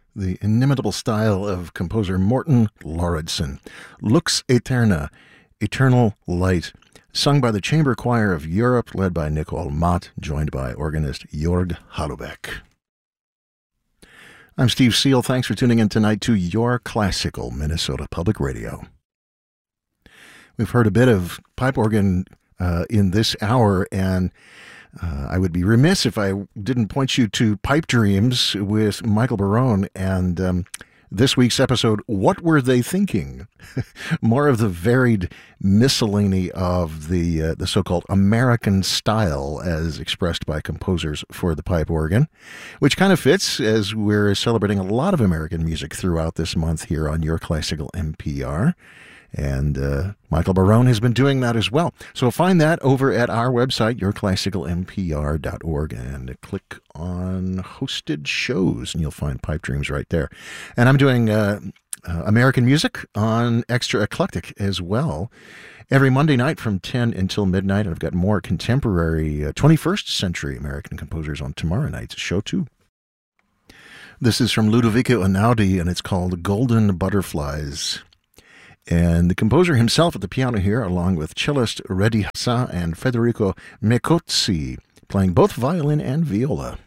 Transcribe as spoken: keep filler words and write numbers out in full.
The inimitable style of composer Morten Lauridsen. Lux Aeterna, Eternal Light, sung by the Chamber Choir of Europe, led by Nicole Mott, joined by organist Jörg Hallubeck. I'm Steve Seal. Thanks for tuning in tonight to Your Classical Minnesota Public Radio. We've heard a bit of pipe organ uh, in this hour, and uh, I would be remiss if I didn't point you to Pipe Dreams with Michael Barone and um, this week's episode, What Were They Thinking? More of the varied miscellany of the uh, the so-called American style as expressed by composers for the pipe organ, which kind of fits as we're celebrating a lot of American music throughout this month here on Your Classical N P R. And uh, Michael Barone has been doing that as well. So find that over at our website, your classical n p r dot org, and click on hosted shows, and you'll find Pipe Dreams right there. And I'm doing uh, uh, American music on Extra Eclectic as well, every Monday night from ten until midnight. And I've got more contemporary uh, twenty-first century American composers on tomorrow night's show, too. This is from Ludovico Einaudi, and it's called Golden Butterflies. And the composer himself at the piano here, along with cellist Reddy Hassan and Federico Mecozzi, playing both violin and viola.